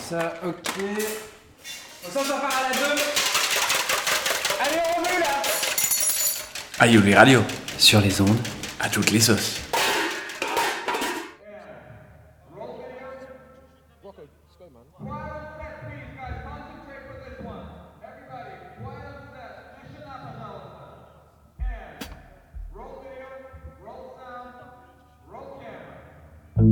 Ça, ok. On s'en part à la 2. Allez, on remet là. Aïe Radio, Sur les ondes. à toutes les sauces.